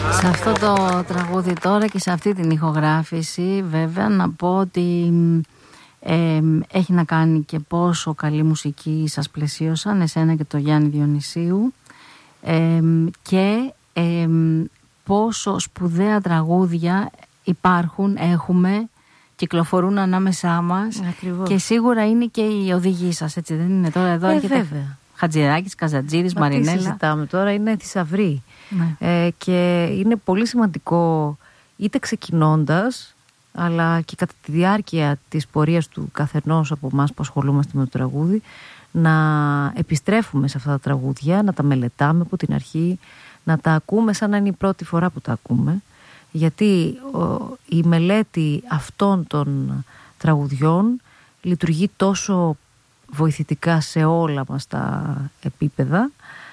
Σε αυτό το τραγούδι τώρα και σε αυτή την ηχογράφηση, βέβαια, να πω ότι έχει να κάνει και πόσο καλή μουσική σας πλαισίωσαν εσένα και το Γιάννη Διονυσίου, και πόσο σπουδαία τραγούδια υπάρχουν, έχουμε, κυκλοφορούν ανάμεσά μας. Ακριβώς. Και σίγουρα είναι και η οδηγή σας, έτσι δεν είναι? Τώρα εδώ έχετε βέβαια. Χατζηδάκης, Καζατζίδης, Μαρινέλα. Τι συζητάμε τώρα, είναι θησαυρή. Ναι. Και είναι πολύ σημαντικό, είτε ξεκινώντας, αλλά και κατά τη διάρκεια της πορείας του καθενός από εμάς που ασχολούμαστε με το τραγούδι, να επιστρέφουμε σε αυτά τα τραγούδια, να τα μελετάμε από την αρχή, να τα ακούμε σαν να είναι η πρώτη φορά που τα ακούμε, γιατί η μελέτη αυτών των τραγουδιών λειτουργεί τόσο βοηθητικά σε όλα μας τα επίπεδα,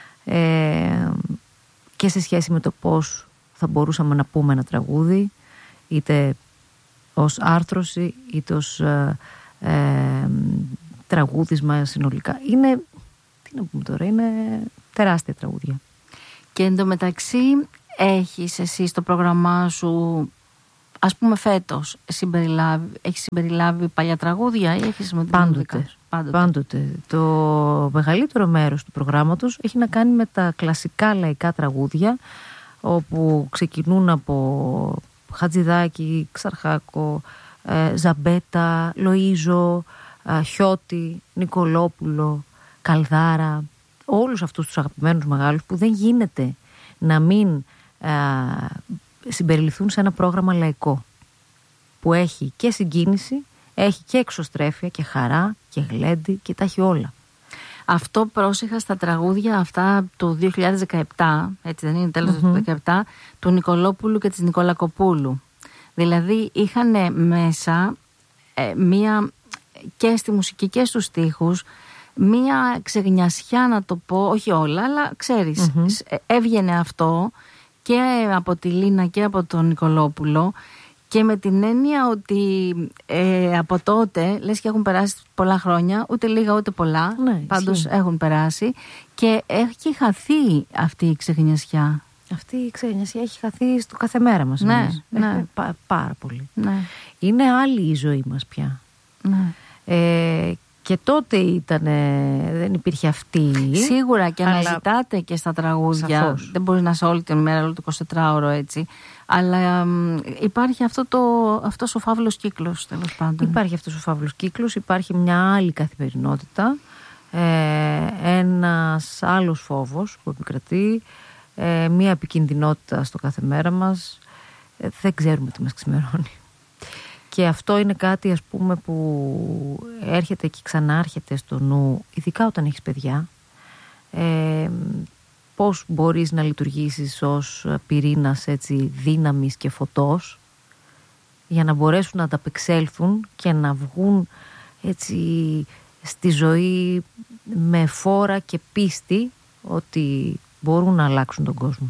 και σε σχέση με το πώς θα μπορούσαμε να πούμε ένα τραγούδι, είτε ως άρθρωση είτε ως τραγούδισμα συνολικά. Είναι, τι να πούμε τώρα, είναι τεράστια τραγούδια. Και εντωμεταξύ έχεις εσύ στο πρόγραμμά σου, ας πούμε φέτος, έχεις συμπεριλάβει παλιά τραγούδια ή έχεις Πάντοτε. Το μεγαλύτερο μέρος του προγράμματος έχει να κάνει με τα κλασικά λαϊκά τραγούδια, όπου ξεκινούν από Χατζηδάκη, Ξαρχάκο, Ζαμπέτα, Λοΐζο, Χιώτη, Νικολόπουλο, Καλδάρα, όλους αυτούς τους αγαπημένους μεγάλους που δεν γίνεται να μην συμπεριληφθούν σε ένα πρόγραμμα λαϊκό που έχει και συγκίνηση, έχει και εξωστρέφεια και χαρά και γλέντι και τα έχει όλα. Αυτό πρόσεχα στα τραγούδια αυτά του 2017, έτσι δεν είναι, τέλος του 2017, του Νικολόπουλου και της Νικολακοπούλου. Δηλαδή είχαν μέσα μία, και στη μουσική και στους στίχους, μία ξεγνιασιά, να το πω, όχι όλα, αλλά ξέρεις, έβγαινε αυτό και από τη Λίνα και από τον Νικολόπουλο, και με την έννοια ότι από τότε, λες και έχουν περάσει πολλά χρόνια, ούτε λίγα ούτε πολλά, πάντως έχουν περάσει, και έχει χαθεί αυτή η ξεγνιασιά. Αυτή η ξεγνιασιά έχει χαθεί στο κάθε μέρα μας. Ναι. Πάρα πολύ. Ναι. Είναι άλλη η ζωή μας πια. Ναι. Και τότε δεν υπήρχε αυτή. Σίγουρα, και αναζητάτε και στα τραγούδια. Σαφώς. Δεν μπορεί να είσαι όλη την μέρα, όλο το 24ωρο έτσι. Αλλά υπάρχει αυτός ο φαύλος κύκλος, τέλος πάντων. Υπάρχει αυτός ο φαύλος κύκλος, υπάρχει μια άλλη καθημερινότητα, ένας άλλος φόβος που επικρατεί, μια επικινδυνότητα στο κάθε μέρα μας. Δεν ξέρουμε τι μας ξημερώνει. Και αυτό είναι κάτι, ας πούμε, που έρχεται και ξανάρχεται στο νου, ειδικά όταν έχεις παιδιά. Πώς μπορείς να λειτουργήσεις ως πυρήνας, έτσι, δύναμης και φωτός, για να μπορέσουν να ανταπεξέλθουν και να βγουν, έτσι, στη ζωή με φόρα και πίστη ότι μπορούν να αλλάξουν τον κόσμο.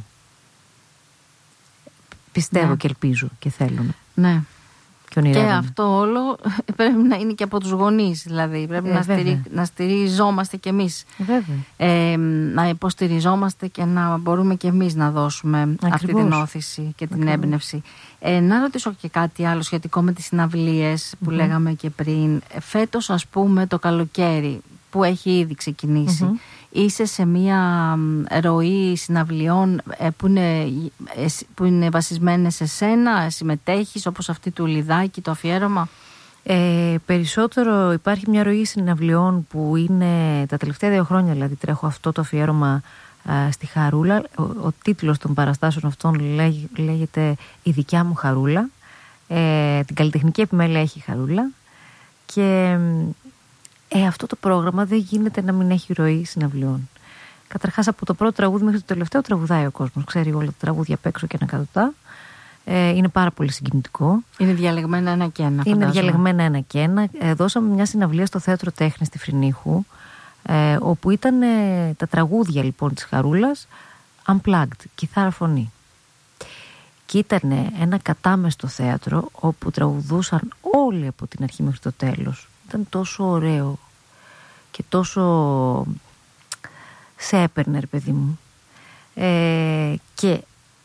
Πιστεύω και ελπίζω και θέλουν. Ναι. Και αυτό όλο πρέπει να είναι και από τους γονείς, δηλαδή πρέπει να στηριζόμαστε κι εμείς, να υποστηριζόμαστε και να μπορούμε κι εμείς να δώσουμε αυτή την όθηση και την έμπνευση. Να ρωτήσω και κάτι άλλο σχετικό με τις συναυλίες που λέγαμε και πριν. Φέτος, ας πούμε, το καλοκαίρι που έχει ήδη ξεκινήσει, είσαι σε μια ροή συναυλιών που είναι βασισμένες σε σένα, συμμετέχεις, όπως αυτή του Λιδάκη, το αφιέρωμα? Περισσότερο υπάρχει μια ροή συναυλιών που είναι τα τελευταία 2 χρόνια, δηλαδή τρέχω αυτό το αφιέρωμα στη Χαρούλα. Ο τίτλος των παραστάσεων αυτών λέγεται «Η δικιά μου Χαρούλα». Την καλλιτεχνική επιμέλεια έχει η Χαρούλα, και αυτό το πρόγραμμα δεν γίνεται να μην έχει ροή συναυλιών. Καταρχάς, από το πρώτο τραγούδι μέχρι το τελευταίο τραγουδάει ο κόσμος. Ξέρει όλα τα τραγούδια απ' έξω και ανακατοτά. Είναι πάρα πολύ συγκινητικό. Είναι διαλεγμένα ένα και ένα. Είναι διαλεγμένα ένα και ένα. Δώσαμε μια συναυλία στο Θέατρο Τέχνης στη Φρυνίχου, όπου ήταν τα τραγούδια, λοιπόν, της Χαρούλας unplugged, κιθάρα φωνή. Και ήταν ένα κατάμεστο θέατρο όπου τραγουδούσαν όλοι από την αρχή μέχρι το τέλος. Ήταν τόσο ωραίο και τόσο σε έπαιρνε, ρε παιδί μου. Και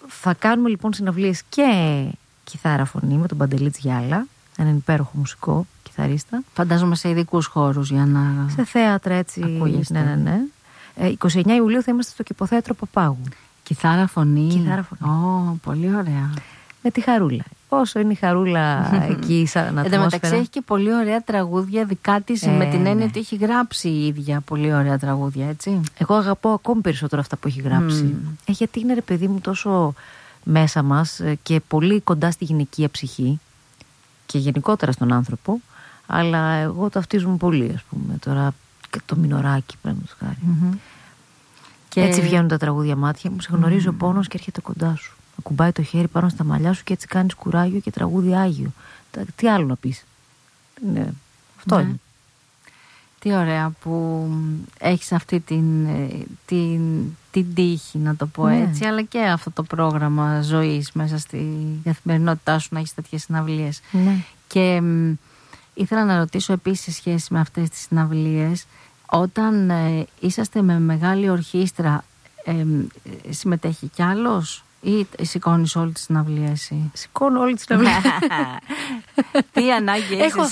Θα κάνουμε λοιπόν συναυλίες και κιθάρα φωνή με τον Παντελή Τζιάλα, έναν υπέροχο μουσικό κιθαρίστα. Φαντάζομαι σε ειδικούς χώρους για να. Σε θέατρα, έτσι. Ακούγεστε. Ναι. 29 Ιουλίου θα είμαστε στο Κηποθέατρο Παπάγου. Κιθάρα φωνή. Κιθάρα φωνή. Πολύ ωραία. Με τη Χαρούλα. Όσο είναι η Χαρούλα εκεί, σαν ατμόσφαιρα. Εν τω μεταξύ έχει και πολύ ωραία τραγούδια δικά της, με την έννοια ότι έχει γράψει η ίδια πολύ ωραία τραγούδια, έτσι. Εγώ αγαπώ ακόμη περισσότερο αυτά που έχει γράψει. Γιατί είναι, ρε παιδί μου, τόσο μέσα μας και πολύ κοντά στη γυναικεία ψυχή και γενικότερα στον άνθρωπο. Αλλά εγώ ταυτίζομαι πολύ, ας πούμε. Τώρα και το Μινωράκι, πράγματος χάρη. Και έτσι βγαίνουν τα τραγούδια μάτια μου. Σε γνωρίζει ο πόνος και έρχεται κοντά σου. Ακουμπάει το χέρι πάνω στα μαλλιά σου και έτσι κάνεις κουράγιο και τραγούδι άγιο. Τι άλλο να πεις. Ναι, αυτό είναι. Τι ωραία που έχεις αυτή την τύχη, να το πω έτσι, αλλά και αυτό το πρόγραμμα ζωής μέσα στη καθημερινότητά σου να έχεις τέτοιες συναυλίες. Ναι. Και ήθελα να ρωτήσω επίσης σε σχέση με αυτές τις συναυλίες, όταν είσαστε με μεγάλη ορχήστρα, συμμετέχει κι άλλος ή σηκώνεις όλη τη συναυλία εσύ? Σηκώνω όλη τη συναυλία. Τι ανάγκη έχεις εσύ